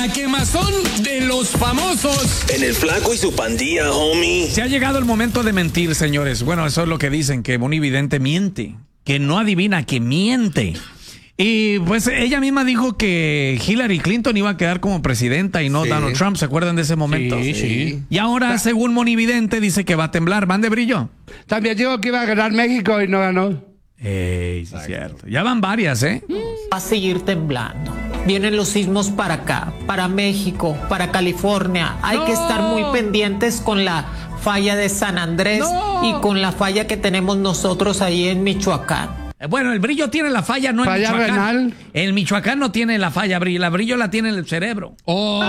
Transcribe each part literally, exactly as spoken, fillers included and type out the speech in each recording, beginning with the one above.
La quemazón de los famosos. En el Flaco y su pandilla, homie. Se ha llegado el momento de mentir, señores. Bueno, eso es lo que dicen, que Moni Vidente miente, que no adivina, que miente. Y pues ella misma dijo que Hillary Clinton iba a quedar como presidenta y no Sí. Donald Trump. ¿Se acuerdan de ese momento? Sí, sí. Y ahora, según Moni Vidente, dice que va a temblar. ¿Van de Brillo? También dijo que iba a ganar México y no ganó. Ey, sí es cierto. Ya van varias, ¿eh? Va a seguir temblando. Vienen los sismos para acá, para México, para California. Hay ¡No! que estar muy pendientes con la falla de San Andrés ¡No! y con la falla que tenemos nosotros ahí en Michoacán. Eh, Bueno, el Brillo tiene la falla, no en ¿Falla Michoacán. renal? El Michoacán no tiene la falla, Brillo. La Brillo la tiene en el cerebro. Oh.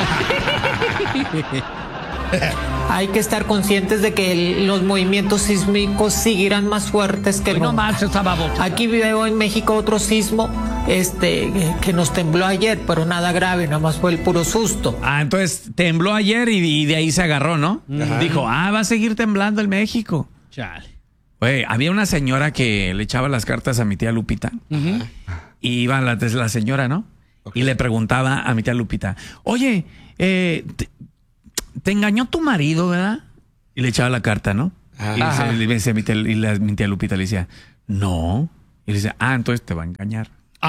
Hay que estar conscientes de que el- los movimientos sísmicos seguirán más fuertes que Hoy no nunca. más esa babosa. Aquí veo en México otro sismo este, que nos tembló ayer, pero nada grave, nada más fue el puro susto. Ah, entonces tembló ayer y, y de ahí se agarró, ¿no? Dijo, ah, va a seguir temblando el México. Chale. Oye, había una señora que le echaba las cartas a mi tía Lupita. Y iba la, la señora, ¿no? Y le preguntaba a mi tía Lupita, oye, eh, te, te engañó tu marido, ¿verdad? Y le echaba la carta, ¿no? Y, Ajá. se- le decía mi tía, y la- mi tía Lupita le decía, no. Y le decía, ah, entonces te va a engañar.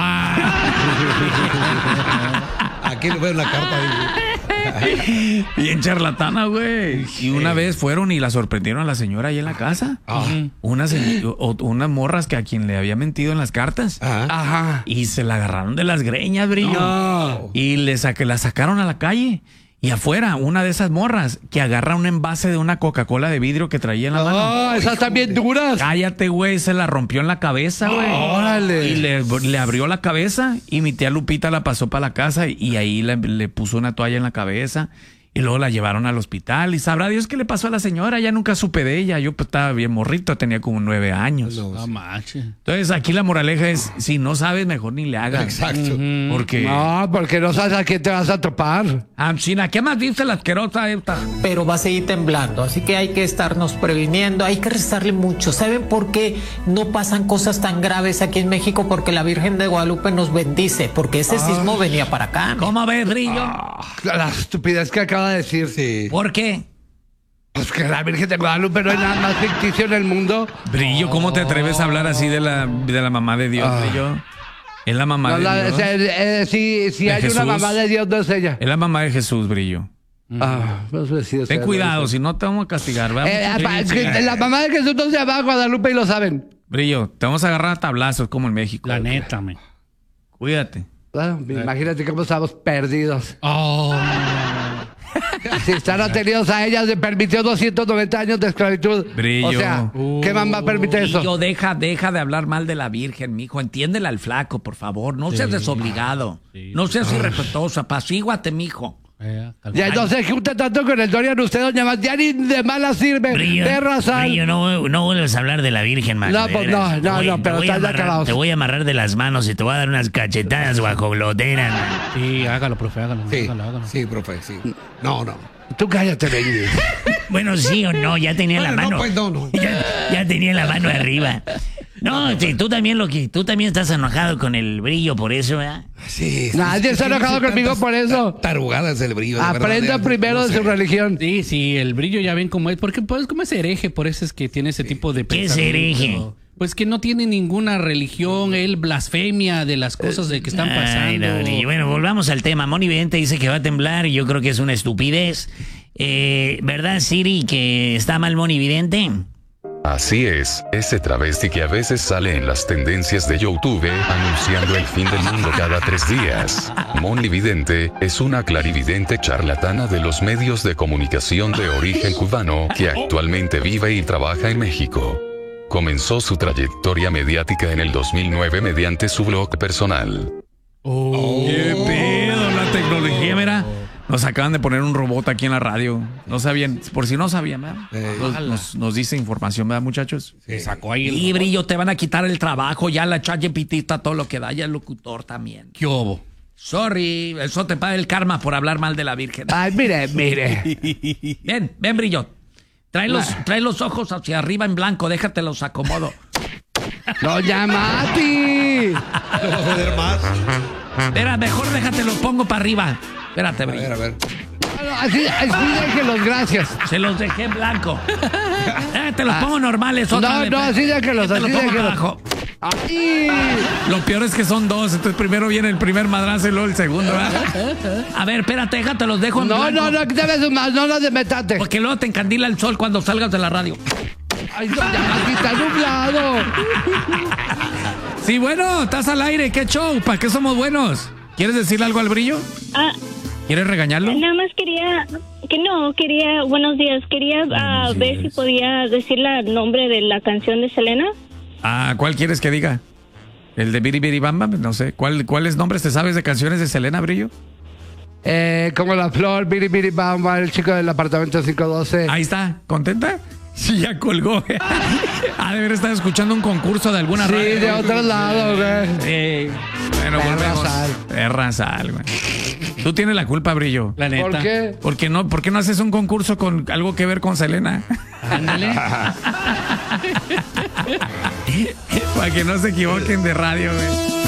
Aquí le veo la carta. Bien charlatana, güey. Y una vez fueron y la sorprendieron a la señora ahí en la casa. Unas, o- unas morras que a quien le había mentido en las cartas. Ajá. Ajá. Y se la agarraron de las greñas, Brillo. No. Y le saque, la sacaron a la calle. Y afuera, una de esas morras que agarra un envase de una Coca-Cola de vidrio que traía en la mano. Oh, esas están bien duras. Cállate, güey, se la rompió en la cabeza, güey. Órale. Y le, le abrió la cabeza y mi tía Lupita la pasó para la casa y ahí le, le puso una toalla en la cabeza y luego la llevaron al hospital y sabrá Dios qué le pasó a la señora. Ya nunca supe de ella. Yo pues, estaba bien morrito, tenía como nueve años. No manches. Entonces aquí la moraleja es, si no sabes, mejor ni le hagas. Exacto. Porque... No, porque no sabes a quién te vas a topar. Ah, China, ¿qué más dice la asquerosa esta? Pero va a seguir temblando, así que hay que estarnos previniendo, hay que rezarle mucho. ¿Saben por qué no pasan cosas tan graves aquí en México? Porque la Virgen de Guadalupe nos bendice, porque ese sismo venía para acá. ¿Cómo ves, Brillo? La estupidez que acaba de decir. Sí. ¿Por qué? Pues que la Virgen de Guadalupe no hay nada más ficticio en el mundo. Brillo, ¿cómo te atreves a hablar así de la, de la mamá de Dios, Ah. Brillo? Es la mamá No, de la- Dios. o sea, eh, si si ¿De hay Jesús? una mamá de Dios, no es ella. Es la mamá de Jesús, Brillo. Ah, pues, pues, sí, o sea, Ten cuidado, no, si no te vamos a castigar. ¿verdad? Eh, apa, Sí, es que sí. la mamá de Jesús no se llama Guadalupe y lo saben. Brillo, te vamos a agarrar a tablazos como en México. La neta, me. Cuídate. Ah, imagínate cómo estamos perdidos. Oh, Si están atenidos a ella, se permitió doscientos noventa años de esclavitud. Brillo. O sea, ¿qué mamá permite eso? Brillo, deja, deja de hablar mal de la Virgen, mijo. Entiéndela al flaco, por favor. No seas desobligado. Sí. No seas irrespetuoso. Apacíguate, mijo. eh, Ya no se junta tanto con el Dorian, usted, doña más, ya ni de mala sirve. Brillo, de razón. Brillo, no, no vuelves a hablar de la Virgen, man. No, de pues, veras. no, Te no, voy- no, te pero voy a están ya amarrar- acabados. Te voy a amarrar de las manos y te voy a dar unas cachetadas guajoloteras, man. sí, hágalo, profe, hágalo. Sí, hágalo, hágalo. sí, profe, sí. No, no. Tú cállate, Benny. Bueno, sí o no, ya tenía la Bueno, no, mano. pues, no, no. Ya, ya tenía la mano arriba. No, sí, tú también lo que, tú también estás enojado con el Brillo por eso, ¿verdad? Sí. sí, Nadie sí, está sí, enojado sí, conmigo tantas por eso. Tarugadas el Brillo. de Aprenda verdad, primero no de sé. su religión. Sí, sí, el Brillo ya ven cómo es. Porque pues como es hereje, por eso es que tiene ese tipo de ¿Qué es pensamiento. hereje? Pues que no tiene ninguna religión, él blasfemia de las cosas de que están Ay, pasando. no, Brillo. Bueno, volvamos al tema. Moni Vidente dice que va a temblar y yo creo que es una estupidez. Eh, ¿Verdad, Siri, que está mal Moni Vidente? Así es, ese travesti que a veces sale en las tendencias de YouTube anunciando el fin del mundo cada tres días. Moni Vidente es una clarividente charlatana de los medios de comunicación de origen cubano que actualmente vive y trabaja en México. Comenzó su trayectoria mediática en el dos mil nueve mediante su blog personal. ¿Qué pedo? La tecnología, mira. Nos acaban de poner un robot aquí en la radio. No sabían, por si no sabían, ¿verdad? Eh, Nos, nos, nos dice información, ¿verdad, muchachos? Se sacó ahí el... Y Brillo, te van a quitar el trabajo. Ya la ChatGPT está todo lo que da. Ya el locutor también. ¿Qué hubo? Sorry, eso te paga el karma por hablar mal de la Virgen. Ay, mire, mire. Ven, ven, Brillo. Trae los, trae los ojos hacia arriba en blanco. Déjatelos acomodo. Doña Mati. No va a joder más. Espera, mejor déjate los pongo para arriba. Espérate, A Brillo. ver, a ver. Así, así déjenlos, gracias. Se los dejé en blanco. Eh, te los pongo normales otra No, vez. no, así déjenlos, Te así los pongo déjenlos. abajo. Ay. Lo peor es que son dos, entonces primero viene el primer madrazo y luego el segundo. ¿verdad? A ver, espérate, déjate, los dejo en No, blanco. no, no, debes más, no nos desmetate. Porque luego te encandila el sol cuando salgas de la radio. Ay, no, ya, aquí está nublado. Sí, bueno, estás al aire, qué show, ¿para qué somos buenos? ¿Quieres decirle algo al Brillo? Ah, ¿Quieres regañarlo? nada más quería, que no, quería, buenos días, quería ah, ver si podía decir el nombre de la canción de Selena. Ah, ¿cuál quieres que diga? ¿El de Biri Biri Bam Bam? No sé. ¿Cuál, ¿Cuáles nombres te sabes de canciones de Selena, Brillo? Eh, como la flor, biri biri bamba, el chico del apartamento cinco doce. Ahí está, ¿contenta? Sí, ya colgó. Ha de haber estado escuchando un concurso de alguna Sí, radio. de otro lado, güey. Sí. Bueno, Perra volvemos. sal. Perra sal, güey. Tú tienes la culpa, Brillo. La neta. ¿Por qué? ¿Por qué no, ¿Por qué no haces un concurso con algo que ver con Selena? Ándale. Para que no se equivoquen de radio, güey.